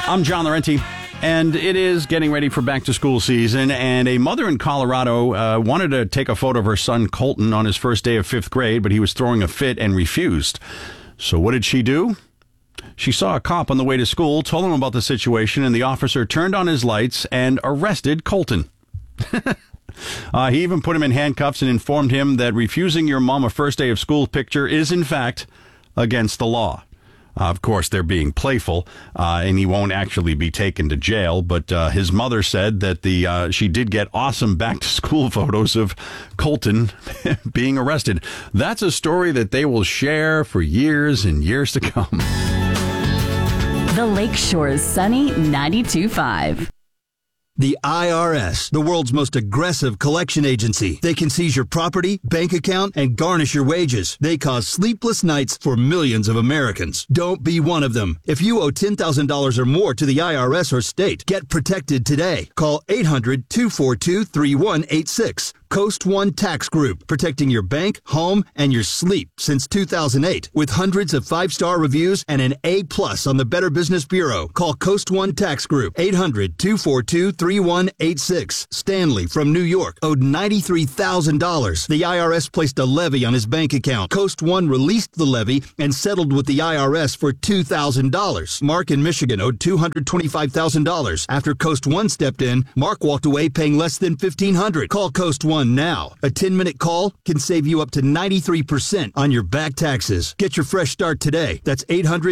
I'm John Laurenti, and it is getting ready for back-to-school season, and a mother in Colorado wanted to take a photo of her son Colton on his first day of 5th grade, but he was throwing a fit and refused. So what did she do? She saw a cop on the way to school, told him about the situation, and the officer turned on his lights and arrested Colton. He even put him in handcuffs and informed him that refusing your mom a first day of school picture is, in fact, against the law. Of course, they're being playful, and he won't actually be taken to jail. But his mother said that she did get awesome back-to-school photos of Colton being arrested. That's a story that they will share for years and years to come. The Lakeshore's Sunny 92.5. The IRS, the world's most aggressive collection agency. They can seize your property, bank account, and garnish your wages. They cause sleepless nights for millions of Americans. Don't be one of them. If you owe $10,000 or more to the IRS or state, get protected today. Call 800-242-3186. Coast One Tax Group, protecting your bank, home, and your sleep since 2008. With hundreds of 5-star reviews and an A+ on the Better Business Bureau. Call Coast One Tax Group, 800-242-3186. Stanley from New York owed $93,000. The IRS placed a levy on his bank account. Coast One released the levy and settled with the IRS for $2,000. Mark in Michigan owed $225,000. After Coast One stepped in, Mark walked away paying less than $1,500. Call Coast One now. A 10-minute call can save you up to 93% on your back taxes. Get your fresh start today. That's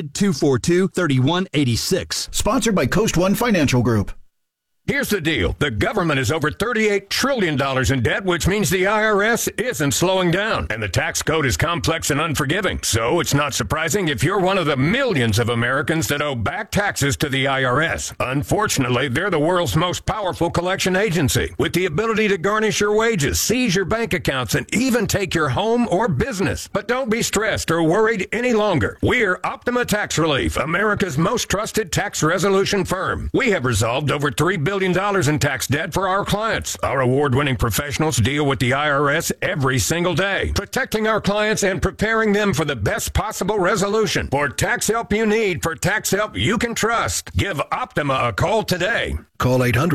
800-242-3186. Sponsored by Coast One Financial Group. Here's the deal. The government is over $38 trillion in debt, which means the IRS isn't slowing down. And the tax code is complex and unforgiving. So it's not surprising if you're one of the millions of Americans that owe back taxes to the IRS. Unfortunately, they're the world's most powerful collection agency, with the ability to garnish your wages, seize your bank accounts, and even take your home or business. But don't be stressed or worried any longer. We're Optima Tax Relief, America's most trusted tax resolution firm. We have resolved over $3 billion in tax debt for our clients. Our award-winning professionals deal with the IRS every single day, protecting our clients and preparing them for the best possible resolution. For tax help you need, for tax help you can trust, give Optima a call today. Call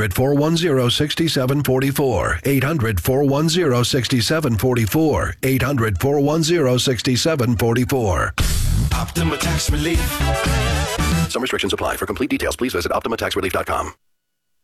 800-410-6744. 800-410-6744. 800-410-6744. Optima Tax Relief. Some restrictions apply. For complete details, please visit OptimaTaxRelief.com.